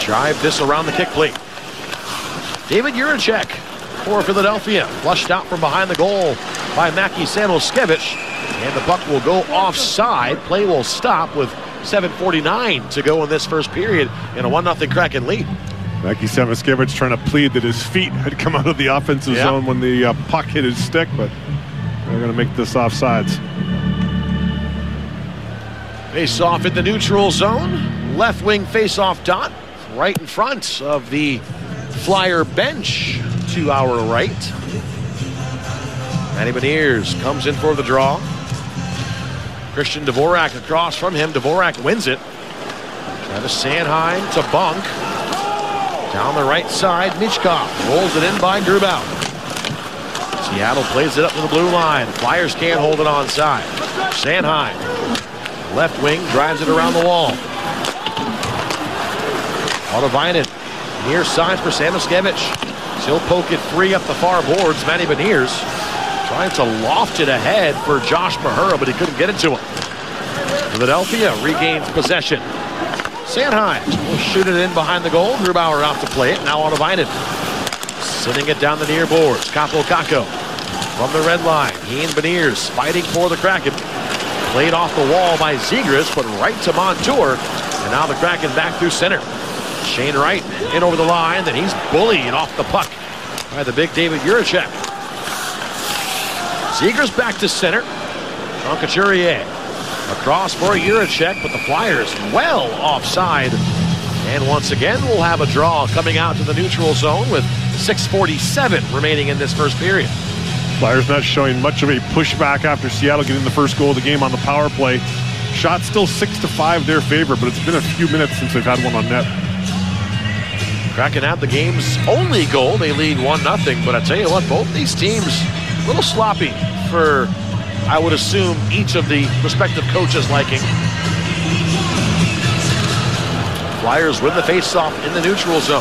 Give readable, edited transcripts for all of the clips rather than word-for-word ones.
Drive this around the kick plate. David Jiricek for Philadelphia. Flushed out from behind the goal by Mackie Samoskevich. And the puck will go offside. Play will stop with 7:49 to go in this first period in a 1-0 Kraken lead. Mackie Samoskevich trying to plead that his feet had come out of the offensive zone when the puck hit his stick, but they're going to make this offsides. Face off in the neutral zone. Left wing face off dot. Right in front of the Flyer bench to our right. Matty Beniers comes in for the draw. Christian Dvorak across from him. Dvorak wins it. Travis Sanheim to Bunk. Down the right side, Michkov rolls it in by Grubauer. Seattle plays it up to the blue line. Flyers can't hold it onside. Sanheim, left wing, drives it around the wall. Autovainen, near side for Samoskevich. He'll poke it free up the far boards. Matty Beniers trying to loft it ahead for Josh Mahura, but he couldn't get it to him. Philadelphia regains possession. Sanheim will shoot it in behind the goal. Grubauer out to play it. Now Autovainen sending it down the near boards. Kaapo Kakko from the red line. He and Beniers fighting for the Kraken. Played off the wall by Zegras, but right to Montour. And now the Kraken back through center. Shane Wright in over the line. Then he's bullied off the puck by the big David Jiricek. Zegras back to center. Jean Couturier across for Jiricek, but the Flyers well offside. And once again, we'll have a draw coming out to the neutral zone with 6:47 remaining in this first period. Flyers not showing much of a pushback after Seattle getting the first goal of the game on the power play. Shot still 6-5 their favor, but it's been a few minutes since they've had one on net. Kraken have the game's only goal. They lead 1-0, but I tell you what, both these teams a little sloppy for, I would assume, each of the respective coaches' liking. Flyers win the faceoff in the neutral zone.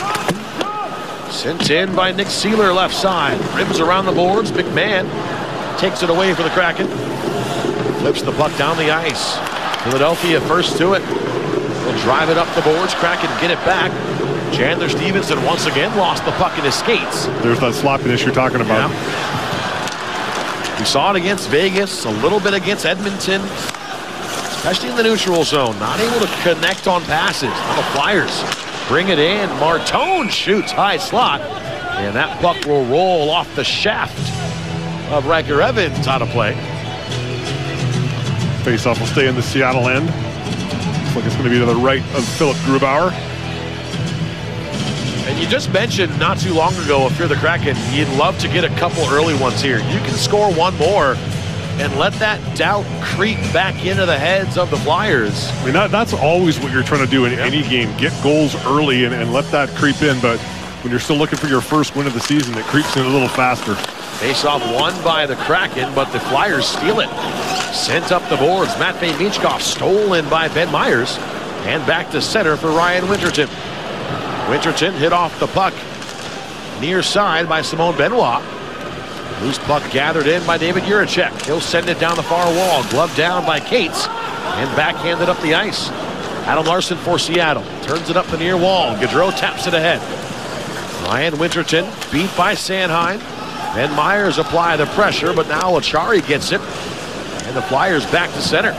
Sent in by Nick Seeler left side. Rims around the boards. McMahon takes it away for the Kraken. Flips the puck down the ice. Philadelphia first to it. Will drive it up the boards. Kraken get it back. Chandler Stevenson once again lost the puck in his skates. There's that sloppiness you're talking about. Yeah. We saw it against Vegas, a little bit against Edmonton, especially in the neutral zone. Not able to connect on passes. Now the Flyers bring it in. Martone shoots high slot, and that puck will roll off the shaft of Riker Evans out of play. Faceoff will stay in the Seattle end. Looks like it's going to be to the right of Philip Grubauer. And you just mentioned not too long ago, if you're the Kraken, you'd love to get a couple early ones here. You can score one more and let that doubt creep back into the heads of the Flyers. I mean, that's always what you're trying to do in any game. Get goals early and let that creep in. But when you're still looking for your first win of the season, it creeps in a little faster. Face-off won by the Kraken, but the Flyers steal it. Sent up the boards. Matvei Michkov stolen by Ben Myers. And back to center for Ryan Winterton. Winterton hit off the puck near side by Simone Benoit. Loose puck gathered in by David Jiricek. He'll send it down the far wall. Gloved down by Cates and backhanded up the ice. Adam Larsson for Seattle. Turns it up the near wall. Gaudreau taps it ahead. Ryan Winterton beat by Sanheim. Ben Myers apply the pressure, but now Achari gets it. And the Flyers back to center.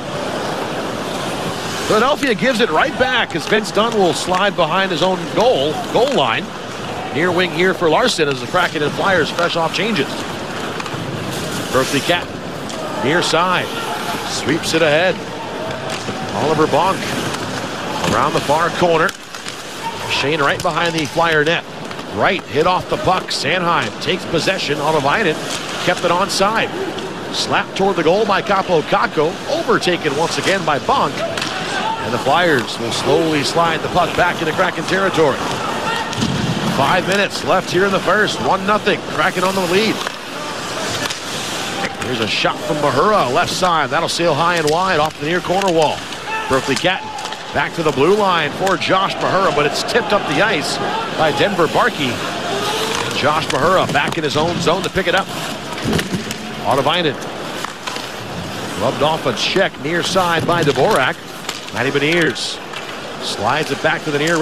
Philadelphia gives it right back as Vince Dunn will slide behind his own goal line. Near wing here for Larsson as the Kraken and Flyers fresh off changes. Berkeley Cat near side. Sweeps it ahead. Oliver Bonk around the far corner. Shane Wright behind the Flyer net. Wright hit off the puck. Sanheim takes possession. Autovainen kept it onside. Slapped toward the goal by Kaapo Kakko. Overtaken once again by Bonk. And the Flyers will slowly slide the puck back into Kraken territory. 5 minutes left here in the first. 1-0. Kraken on the lead. Here's a shot from Mahura, left side. That'll sail high and wide off the near corner wall. Berkeley Catton back to the blue line for Josh Mahura, but it's tipped up the ice by Denver Barkey. And Josh Mahura back in his own zone to pick it up. Autovainen rubbed off a check near side by Dvorak. Matty Beniers slides it back to the near